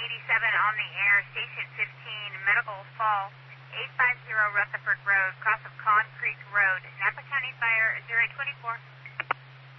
on the air, Station 15, Medical Fall, 850 Rutherford Road, cross of Con Creek Road, Napa County Fire 0824.